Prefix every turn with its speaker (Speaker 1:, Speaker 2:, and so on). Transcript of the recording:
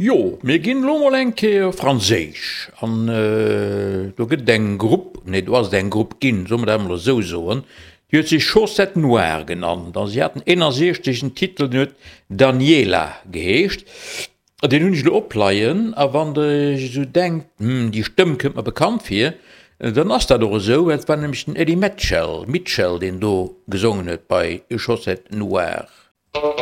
Speaker 1: Jo, mir ginn Lomolenke Fraésich an du gët eng Grupp net was eng Grupp ginn, sommer demmer so soen. Di huet sich Chaussette Noir genannt, an sie hat den ennnerseechtechen Titel net Daniela geheescht. Den hunn ich opleiien, a wann de so denkt die Stëmm kënnt man bekannt fir, dann ass dat doch so, et war nämlich den Eddie Mitchell, den do gesungen huet bei Chaussette Noir.